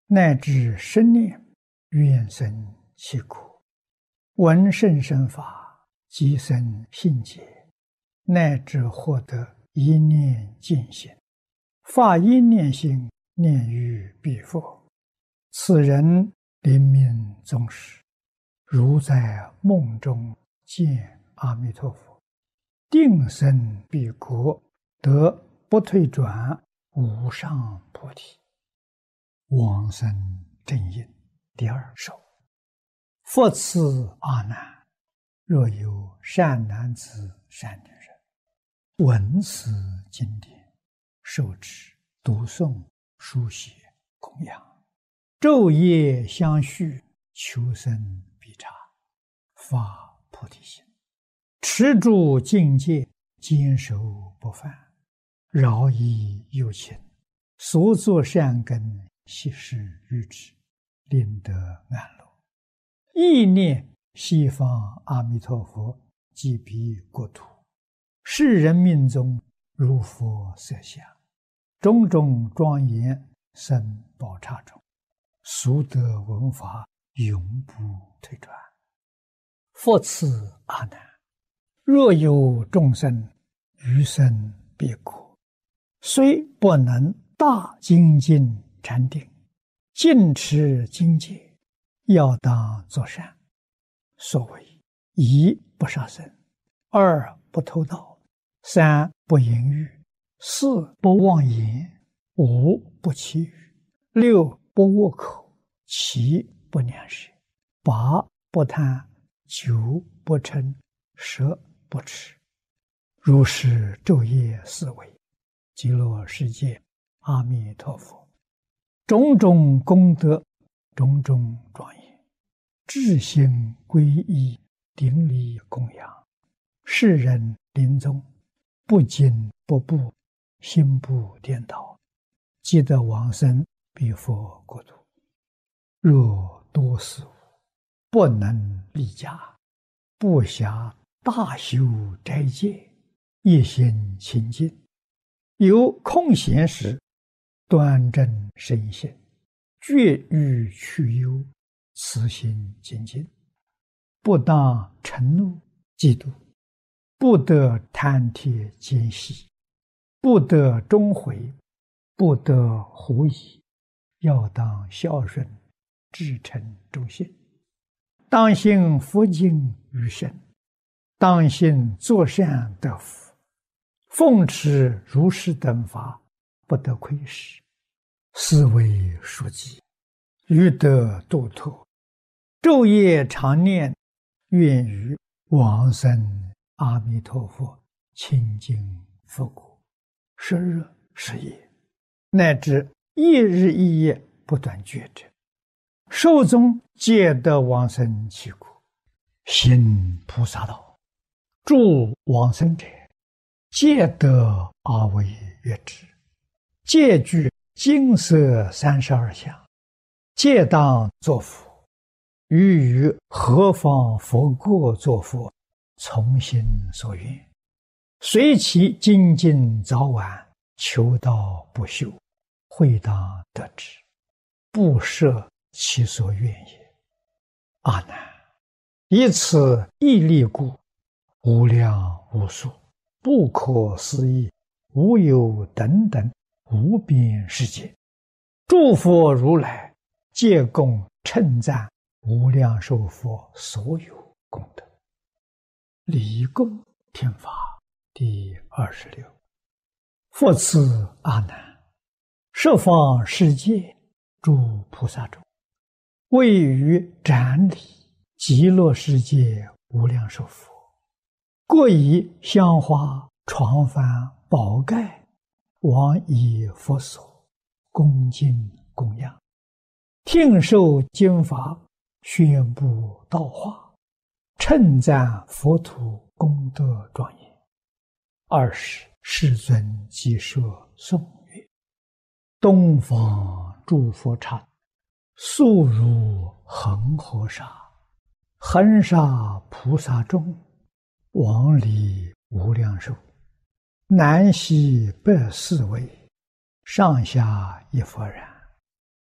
乃至生念，愿生其国，闻甚深法，即生信解，乃至获得一念净心，发一念心，念于彼佛。此人临命终时，如在梦中见阿弥陀佛，定生彼国，得不退转无上菩提。往生正因第二首。复次阿难，若有善男子善女人，闻此经典，受持读诵书写供养，昼夜相续，求生必察，发菩提心，持住境界，坚守不犯，饶益有情，所作善根悉施于之，令得安乐。意念西方阿弥陀佛即彼国土，世人命中如佛色相，种种庄严生宝刹中，速得闻法，永不退转。复次阿难，若有众生余生彼国，虽不能大精进禅定，尽持经戒，要当作善。所谓一不杀生，二不偷盗，三不淫欲，四不妄言，五不绮语，六不恶口，七不两舌，八不贪，九不嗔，十不痴。如是昼夜思维，极乐世界阿弥陀佛种种功德，种种庄严，至心皈依，顶礼供养，世人临终不惊不怖，心不颠倒，即得往生彼佛国土。若多事物不能立家，不暇大修斋戒，一心清净，有空闲时，端正身心，绝欲去忧，慈心精进，不当嗔怒嫉妒，不得贪帖奸细，不得终悔，不得狐疑，要当孝顺，至诚忠信，当信佛经于身，当信作善得福，奉持如是等法，不得亏失，是为书记，欲得度脱，昼夜常念，愿于往生阿弥陀佛清净佛国，时日时夜，乃至一日一夜不断觉者，寿终皆得往生其国。行菩萨道，助往生者，皆得阿惟越致，皆具金色32相，皆当作佛，于何方佛国作佛，从心所愿，随其精进早晚，求道不休，会当得之，不设其所愿也。阿难，以此义力故，无量无数，不可思议，无有等等无边世界，诸佛如来皆共称赞无量寿佛所有功德。礼供听法第26。复次阿难，十方世界诸菩萨中，位于展礼极乐世界无量寿佛，各以香花床幡宝盖往以佛所，恭敬供养，听受经法，宣布道化，称赞佛土功德庄严。20世尊即说颂曰：东方诸佛刹，速如恒河沙，恒沙菩萨众，往礼无量寿，南西北四围，上下一佛然。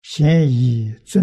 咸以尊